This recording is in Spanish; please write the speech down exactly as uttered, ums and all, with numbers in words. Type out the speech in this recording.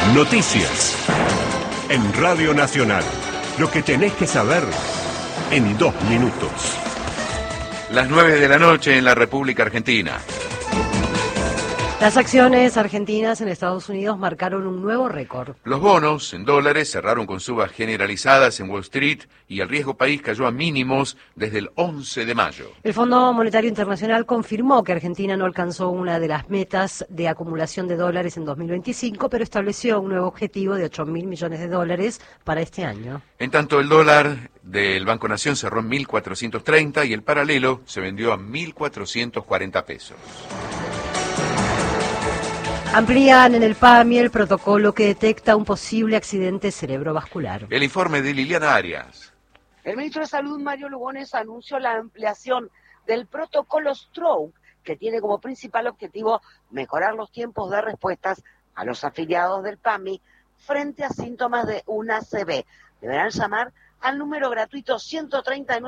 Noticias. En Radio Nacional. Lo que tenés que saber en dos minutos. Las nueve de la noche en la República Argentina. Las acciones argentinas en Estados Unidos marcaron un nuevo récord. Los bonos en dólares cerraron con subas generalizadas en Wall Street y el riesgo país cayó a mínimos desde el once de mayo. El Fondo Monetario Internacional confirmó que Argentina no alcanzó una de las metas de acumulación de dólares en dos mil veinticinco, pero estableció un nuevo objetivo de ocho mil millones de dólares para este año. En tanto, el dólar del Banco Nación cerró en mil cuatrocientos treinta y el paralelo se vendió a mil cuatrocientos cuarenta pesos. Amplían en el PAMI el protocolo que detecta un posible accidente cerebrovascular. El informe de Liliana Arias. El ministro de Salud, Mario Lugones, anunció la ampliación del protocolo Stroke, que tiene como principal objetivo mejorar los tiempos de respuestas a los afiliados del PAMI frente a síntomas de una A C V. Deberán llamar al número gratuito ciento treinta y nueve.